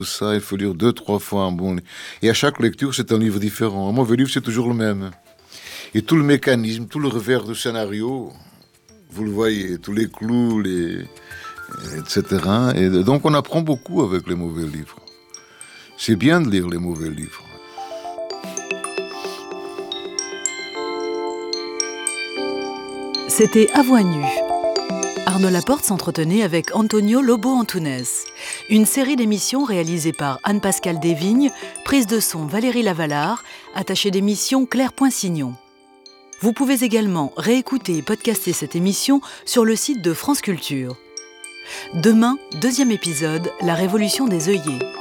Ça, il faut lire 2-3 fois un bon livre. Et à chaque lecture, c'est un livre différent. Un mauvais livre, c'est toujours le même. Et tout le mécanisme, tout le revers du scénario, vous le voyez, tous les clous, etc. Et donc on apprend beaucoup avec les mauvais livres. C'est bien de lire les mauvais livres. C'était À voix nue. Arnaud Laporte s'entretenait avec Antonio Lobo Antunes. Une série d'émissions réalisée par Anne-Pascale Desvignes, prise de son Valérie Lavalard, attachée d'émission Claire Poinsignon. Vous pouvez également réécouter et podcaster cette émission sur le site de France Culture. Demain, 2e épisode, La Révolution des œillets.